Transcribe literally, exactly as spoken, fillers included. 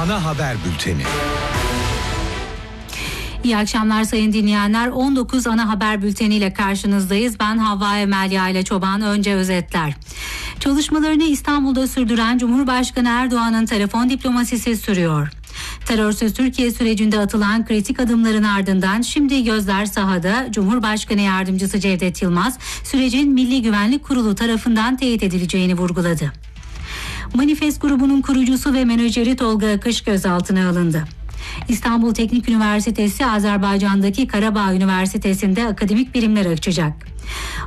ana haber bülteni. İyi akşamlar sayın dinleyenler. on dokuz ana haber bülteniyle karşınızdayız. Ben Havva Emelya ile Çoban. Önce özetler. Çalışmalarını İstanbul'da sürdüren Cumhurbaşkanı Erdoğan'ın telefon diplomasisi sürüyor. Terörsüz Türkiye sürecinde atılan kritik adımların ardından şimdi gözler sahada. Cumhurbaşkanı Yardımcısı Cevdet Yılmaz sürecin Milli Güvenlik Kurulu tarafından teyit edileceğini vurguladı. Manifest grubunun kurucusu ve menajeri Tolga Akış gözaltına alındı. İstanbul Teknik Üniversitesi Azerbaycan'daki Karabağ Üniversitesi'nde akademik birimler açacak.